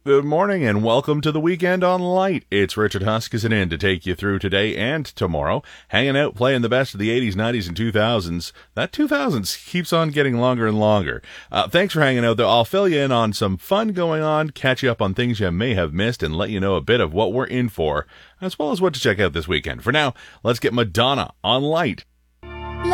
Good morning and welcome to the Weekend on Light. It's Richard Huskisson in to take you through today and tomorrow, hanging out playing the best of the 80s, 90s, and 2000s. That 2000s keeps on getting longer and longer. Thanks for hanging out, though. I'll fill you in on some fun going on, catch you up on things you may have missed, and let you know a bit of what we're in for, as well as what to check out this weekend. For now, let's get Madonna on Light.